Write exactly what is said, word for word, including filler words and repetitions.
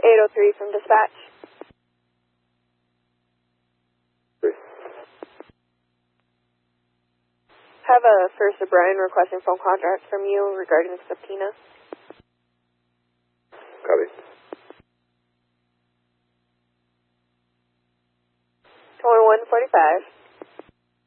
eight oh three from dispatch. Three. Have a First O'Brien requesting phone contract from you regarding the subpoena. Copy. twenty-one forty-five.